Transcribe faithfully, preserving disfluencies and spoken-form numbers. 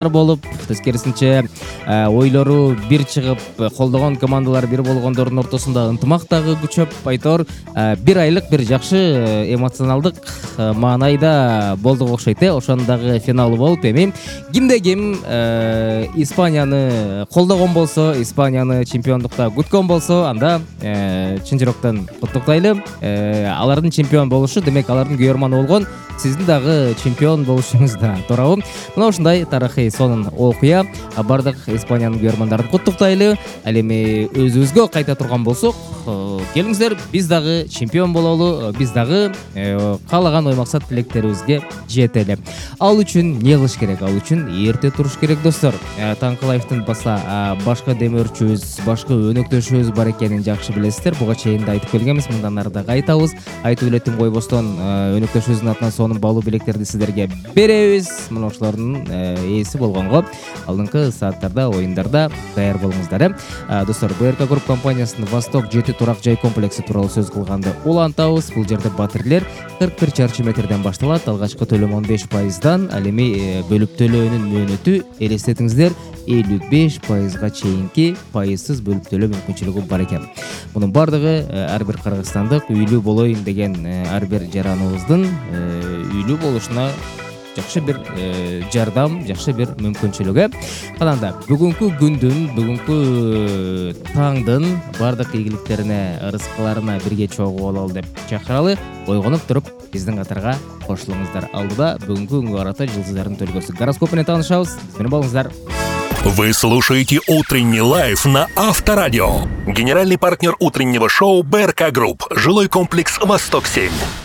болуп, тескерисинче ойлору бир чыгып, колдогон командалар бир болгондордун ортосунда ынтымак дагы күчөп, айтор бир айлык бир жакшы эмоционалдык маанайда болдук окшойт э. Ошонун дагы финалы болуп, эми кимде ким Испанияны колдогон болсо, Испанияны чемпиондукта күткөн болсо, анда чын жүрөктөн куттуктайлы. Алардын чемпион болушу демек алардын күйөрманы болгон, сиздин дагы чемпион болушуңуз да туурабы. Мына ушундай тарыхый сонун окуя. Бардык Испаниянын күйөрмандарын куттуктайлы. Ал эми өзүбүзгө кайта турган болсок, келиңиздер, биз дагы чемпион бололу, биз дагы каалаган ой максат тилектерибизге жетели. Ал үчүн эмне кылыш керек? Ал үчүн эрте туруш керек, достор. Таңкылаевдин баса башка демөөрчүбүз, башка өнөктөшүбүз бар экенин жакшы билесиздер. Буга чейин да айтып келгенбиз, мындан ары дагы айтабыз. Айтып элеттим, койбостон өнөктөшүбүздүн атынан сонун баалуу билектерди сиздерге беребиз. Мына ошолордун ээси болгонго алдыңкы сааттарда, оюндарда даяр болуңуздар. Достор, БРК Групп компаниясынын Восток жети турак жай комплекси тууралуу сөз кылганда улантабыз. Бул жерде батирлер кырк бир чарчы метрден башталат. Алгачкы төлөм он беш пайыздан, ал эми бөлүп төлөөнүн мөөнөтү, элестетиңиздер, элүү беш пайызга чейинки пайызсыз бөлүп төлөө мүмкүнчүлүгү бар экен. Мунун бардыгы ар бир кыргызстандык үйлүү болоюн деген ар бир жараныбыздын үйлүү болушуна жакшы бир жардам, жакшы бир мүмкүнчүлүгү. Каланда бүгүнкү күндүн, бүгүнкү таңдын бардык ийгиликтерине, ырыскыларына бирге чогуу бололу деп чакыралы. Ойгонуп туруп, биздин катарга кошулуңуздар. Алдыда бүгүнкү күнгө карата жылдыздардын төлгөсү гороскоп менен таанышабыз. Биз менен болуңуздар. Вы слушаете «Утренний лайф» на Авторадио. Генеральный партнер утреннего шоу БРК Групп. Жилой комплекс «Восток семь».